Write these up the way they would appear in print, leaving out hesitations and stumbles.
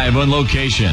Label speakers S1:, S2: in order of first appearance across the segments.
S1: live on location.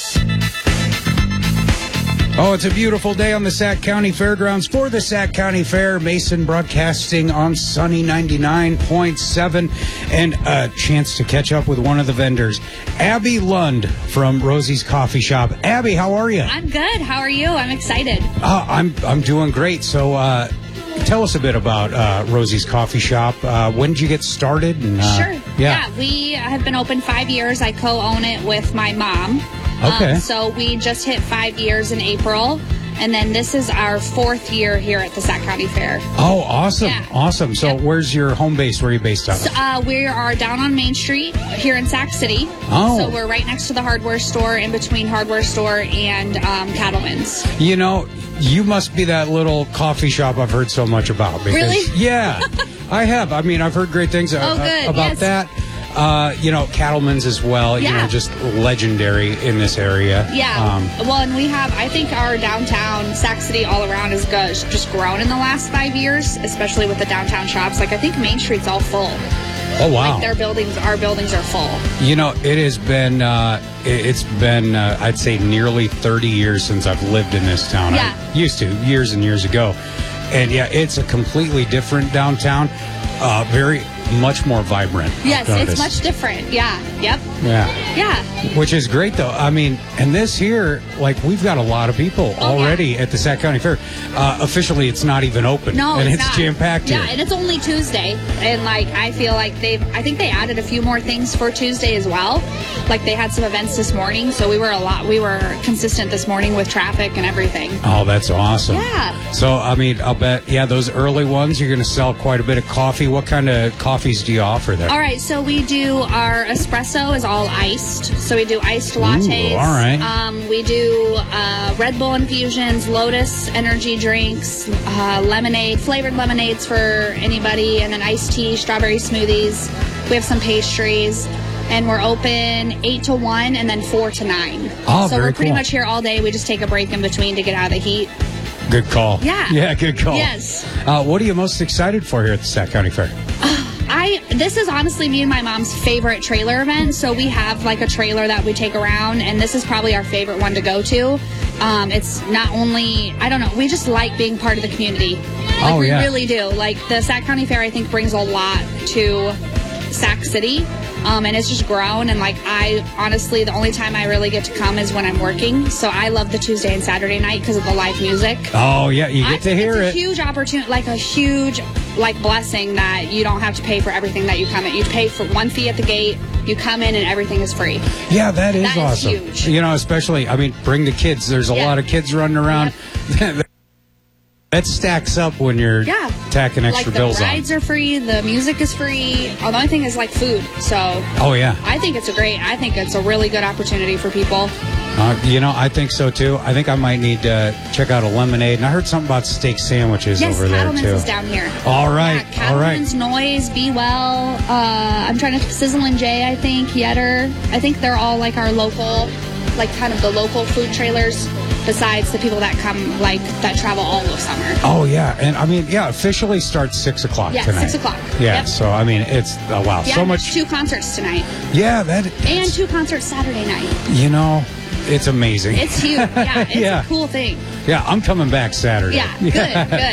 S2: Oh, it's a beautiful day on the Sac County Fairgrounds for the Sac County Fair. Mason broadcasting on Sunny 99.7, and a chance to catch up with one of the vendors, Abby Lund from Rosie's Coffee Shop. Abby, how are you?
S3: I'm good. How are you? I'm excited.
S2: I'm doing great. So, tell us a bit about Rosie's Coffee Shop. When did you get started? And,
S3: Sure. Yeah, we have been open 5 years. I co-own it with my mom.
S2: Okay.
S3: So we just hit 5 years in April, and then this is our 4th year here at the Sac County Fair.
S2: Oh, awesome.
S3: Yeah.
S2: Awesome. So where's your home base? Where are you based out of?
S3: So, we are down on Main Street here in Sac City.
S2: Oh.
S3: So we're right next to the hardware store, in between hardware store and Cattleman's.
S2: You know, you must be that little coffee shop I've heard so much about. Because,
S3: Really?
S2: Yeah, I have. I mean, I've heard great things
S3: good.
S2: about
S3: Yes.
S2: that. Cattleman's as well,
S3: Yeah.
S2: just legendary in this area.
S3: Yeah. Well, and we have, I think our downtown, Sac City all around is just grown in the last 5 years, especially with the downtown shops. Like, I think Main Street's all full.
S2: Oh, wow.
S3: Like, our buildings are full.
S2: You know, it has been, I'd say nearly 30 years since I've lived in this town.
S3: Yeah.
S2: I used to, years and years ago. And yeah, it's a completely different downtown. Very much more vibrant.
S3: Yes, it's much different. Yeah. Yep.
S2: Yeah.
S3: Yeah.
S2: Which is great, though. I mean, and this here, like, we've got a lot of people already at the Sac County Fair. Officially, it's not even open.
S3: No,
S2: and
S3: it's
S2: it's
S3: not.
S2: jam-packed here.
S3: Yeah, and it's only Tuesday. And, like, I feel like I think they added a few more things for Tuesday as well. Like, they had some events this morning, so we were consistent this morning with traffic and everything.
S2: Oh, that's awesome.
S3: Yeah.
S2: So, I mean, I'll bet, those early ones, you're going to sell quite a bit of coffee. What kind of coffees do you offer there?
S3: All right, so we do our espresso is all iced. So we do iced lattes.
S2: Ooh, all right.
S3: We do Red Bull infusions, Lotus energy drinks, lemonade, flavored lemonades for anybody, and then iced tea, strawberry smoothies. We have some pastries. And we're open 8 to 1 and then 4 to 9.
S2: Oh,
S3: so
S2: very
S3: we're pretty
S2: cool.
S3: much here all day. We just take a break in between to get out of the heat.
S2: Good call.
S3: Yeah.
S2: Yeah, good call.
S3: Yes.
S2: What are you most excited for here at the Sac County Fair?
S3: This is honestly me and my mom's favorite trailer event. So we have like a trailer that we take around, and this is probably our favorite one to go to. It's not only, I don't know, we just like being part of the community. Like, we really do. Like, the Sac County Fair, I think, brings a lot to Sac City. And it's just grown, and like, honestly, the only time I really get to come is when I'm working. So I love the Tuesday and Saturday night because of the live music.
S2: Oh, yeah, you get to hear it.
S3: It's a huge opportunity, like a huge blessing that you don't have to pay for everything that you come in. You pay for one fee at the gate, you come in, and everything is free.
S2: Yeah, that is awesome.
S3: Huge.
S2: You know, especially, I mean, bring the kids. There's a lot of kids running around. Yep. That stacks up when you're tacking extra bills on.
S3: Like, the rides are free, the music is free. The only thing is, like, food. So, I think it's a really good opportunity for people.
S2: I think so, too. I think I might need to check out a lemonade. And I heard something about steak sandwiches over there, too.
S3: Yes, Cattleman's is down here.
S2: All right.
S3: Yeah, Cattleman's, Noise, Be Well. I'm trying to, Sizzle and Jay, I think, Yetter. I think they're all, like, our local, like, kind of the local food trailers. Besides the people that come, like, that travel all of summer.
S2: Oh, yeah. And, I mean, officially starts 6 o'clock tonight.
S3: 6 o'clock.
S2: Yeah,
S3: yep.
S2: So, I mean, it's, wow.
S3: Yeah,
S2: so much.
S3: 2 concerts tonight.
S2: Yeah,
S3: and 2 concerts Saturday night.
S2: You know, it's amazing.
S3: It's huge. Yeah, it's a cool thing.
S2: Yeah, I'm coming back Saturday.
S3: Yeah, good, good.